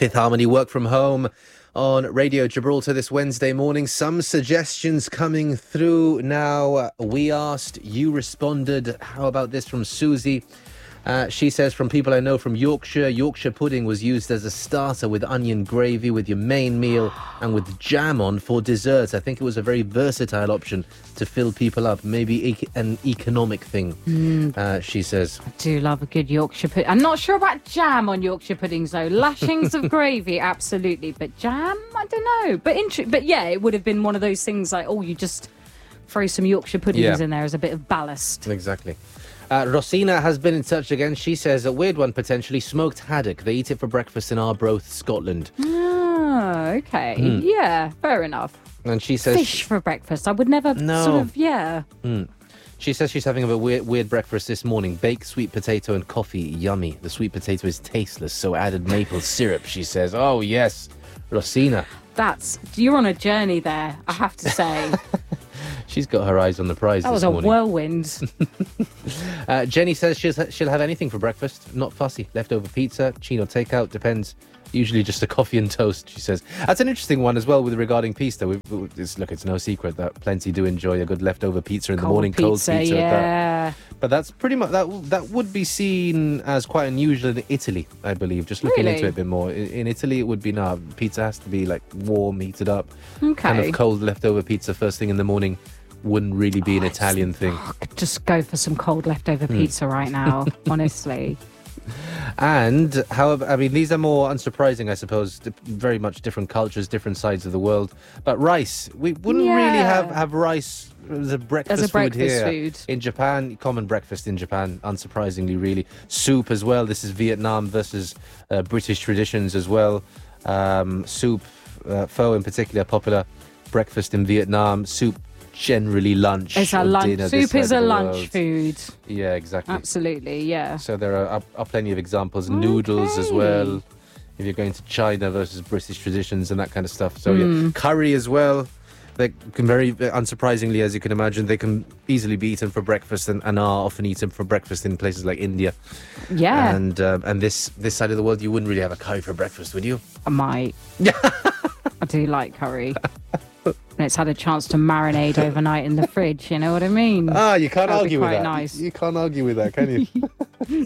Fifth Harmony work from home on Radio Gibraltar this Wednesday morning. Some suggestions coming through now. We asked, you responded. How about this from Susie? She says, from people I know from Yorkshire, Yorkshire pudding was used as a starter with onion gravy with your main meal and with jam on for desserts. I think it was a very versatile option to fill people up. Maybe an economic thing, she says. I do love a good Yorkshire pudding. I'm not sure about jam on Yorkshire puddings, though. Lashings of gravy, absolutely. But jam, I don't know. But yeah, it would have been one of those things like, you just throw some Yorkshire puddings in there as a bit of ballast. Exactly. Rosina has been in touch again. She says a weird one, potentially, smoked haddock. They eat it for breakfast in Arbroath, Scotland. Oh, okay. Yeah, fair enough. And she says... Fish for breakfast. I would never She says she's having a weird breakfast this morning. Baked sweet potato and coffee. Yummy. The sweet potato is tasteless, so added maple syrup, she says. Oh, yes. Rosina. You're on a journey there, I have to say. She's got her eyes on the prize this morning. That was a whirlwind. Jenny says she'll have anything for breakfast. Not fussy. Leftover pizza, chino takeout, depends. Usually just a coffee and toast, she says. That's an interesting one as well with regarding pizza. It's no secret that plenty do enjoy a good leftover pizza in the morning. Cold pizza. Yeah. But that's pretty much, that would be seen as quite unusual in Italy, I believe. Just looking into it a bit more. In Italy, it would be, pizza has to be like warm, heated up. Okay. Kind of cold leftover pizza first thing in the morning wouldn't really be an Italian thing. I could just go for some cold leftover pizza right now, honestly. And, however, these are more unsurprising, I suppose. Very much different cultures, different sides of the world. But rice, we wouldn't really have rice as a breakfast food here. In Japan, common breakfast in Japan, unsurprisingly, really. Soup as well. This is Vietnam versus British traditions as well. Soup, pho in particular, popular breakfast in Vietnam. Soup, generally lunch. It's a lunch. Soup is a lunch food. Yeah, exactly. Absolutely, yeah. So there are plenty of examples. Noodles as well. If you're going to China versus British traditions and that kind of stuff. So yeah, curry as well. They can very unsurprisingly, as you can imagine, they can easily be eaten for breakfast and are often eaten for breakfast in places like India. Yeah. And this side of the world, you wouldn't really have a curry for breakfast, would you? I might. I do like curry. And it's had a chance to marinate overnight in the fridge, you know what I mean? You can't argue with that. Nice. You can't argue with that, can you?